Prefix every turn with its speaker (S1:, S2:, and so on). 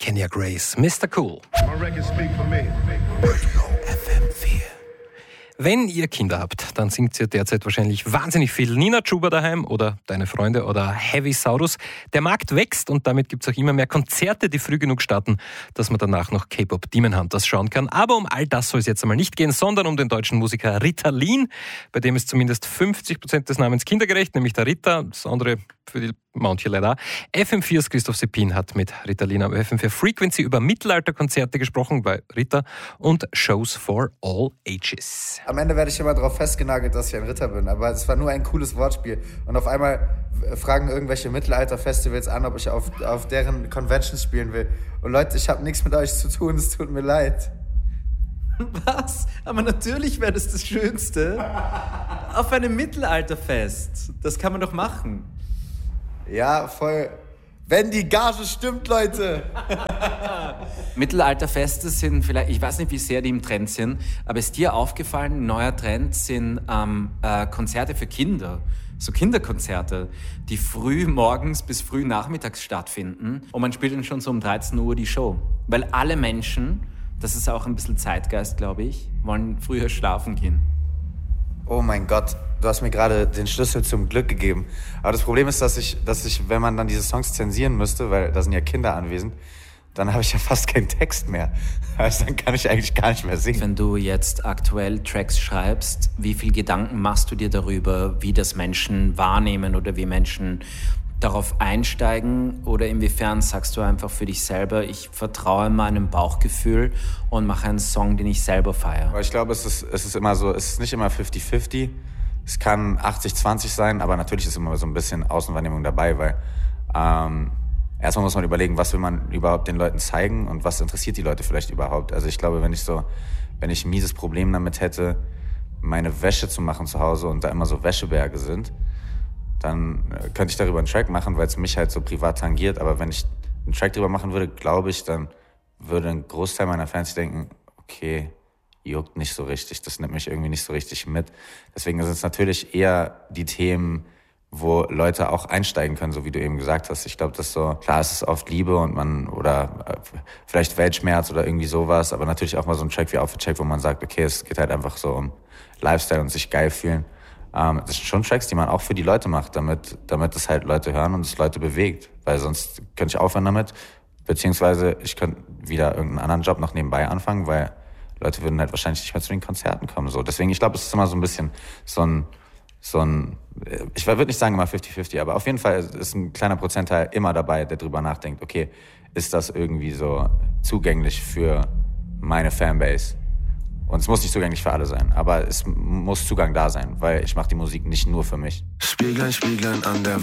S1: Kenya Grace, Mr. Cool.
S2: My records speak for me.
S1: FM4. Wenn ihr Kinder habt, dann singt ihr derzeit wahrscheinlich wahnsinnig viel Nina Chuba daheim oder Deine Freunde oder Heavy Saurus. Der Markt wächst und damit gibt es auch immer mehr Konzerte, die früh genug starten, dass man danach noch K-Pop Demon Hunters schauen kann. Aber um all das soll es jetzt einmal nicht gehen, sondern um den deutschen Musiker Ritalin, bei dem ist zumindest 50% des Namens kindergerecht, nämlich der Ritter, das andere für die manche leider. FM4's Christoph Seppin hat mit Ritalin am FM4 Frequency über Mittelalterkonzerte gesprochen bei Ritter und Shows for all ages.
S3: Am Ende werde ich immer darauf festgenagelt, dass ich ein Ritter bin, aber es war nur ein cooles Wortspiel. Und auf einmal fragen irgendwelche Mittelalter-Festivals an, ob ich auf deren Conventions spielen will. Und Leute, ich habe nichts mit euch zu tun, es tut mir leid.
S4: Was? Aber natürlich wäre das Schönste. Auf einem Mittelalterfest. Das kann man doch machen.
S3: Ja, voll. Wenn die Gage stimmt, Leute.
S5: Mittelalterfeste sind vielleicht, ich weiß nicht, wie sehr die im Trend sind, aber ist dir aufgefallen, ein neuer Trend sind Konzerte für Kinder. So Kinderkonzerte, die früh morgens bis früh nachmittags stattfinden. Und man spielt dann schon so um 13 Uhr die Show. Weil alle Menschen, das ist auch ein bisschen Zeitgeist, glaube ich, wollen früher schlafen gehen.
S3: Oh mein Gott, du hast mir gerade den Schlüssel zum Glück gegeben. Aber das Problem ist, dass ich, wenn man dann diese Songs zensieren müsste, weil da sind ja Kinder anwesend, dann habe ich ja fast keinen Text mehr. Also dann kann ich eigentlich gar nicht mehr singen.
S5: Wenn du jetzt aktuell Tracks schreibst, wie viel Gedanken machst du dir darüber, wie das Menschen wahrnehmen oder wie Menschen darauf einsteigen? Oder inwiefern sagst du einfach für dich selber, ich vertraue meinem Bauchgefühl und mache einen Song, den ich selber feiere?
S3: Aber ich glaube, es ist immer so, es ist nicht immer 50-50. Es kann 80-20 sein, aber natürlich ist immer so ein bisschen Außenwahrnehmung dabei, weil erstmal muss man überlegen, was will man überhaupt den Leuten zeigen und was interessiert die Leute vielleicht überhaupt. Also ich glaube, wenn ich ein mieses Problem damit hätte, meine Wäsche zu machen zu Hause und da immer so Wäscheberge sind, dann könnte ich darüber einen Track machen, weil es mich halt so privat tangiert. Aber wenn ich einen Track darüber machen würde, glaube ich, dann würde ein Großteil meiner Fans denken, okay, juckt nicht so richtig, das nimmt mich irgendwie nicht so richtig mit. Deswegen sind es natürlich eher die Themen, wo Leute auch einsteigen können, so wie du eben gesagt hast. Ich glaube, das so, klar, es ist oft Liebe und oder vielleicht Weltschmerz oder irgendwie sowas, aber natürlich auch mal so ein Track wie Outfit-Check, wo man sagt, okay, es geht halt einfach so um Lifestyle und sich geil fühlen. Das sind schon Tracks, die man auch für die Leute macht, damit es halt Leute hören und es Leute bewegt. Weil sonst könnte ich aufhören damit, beziehungsweise ich könnte wieder irgendeinen anderen Job noch nebenbei anfangen, weil Leute würden halt wahrscheinlich nicht mehr zu den Konzerten kommen. So. Deswegen, ich glaube, es ist immer so ein bisschen so ein ich würde nicht sagen immer 50-50, aber auf jeden Fall ist ein kleiner Prozentteil immer dabei, der drüber nachdenkt, okay, ist das irgendwie so zugänglich für meine Fanbase? Und es muss nicht zugänglich für alle sein, aber es muss Zugang da sein, weil ich mache die Musik nicht nur für mich.
S6: Spiegeln an der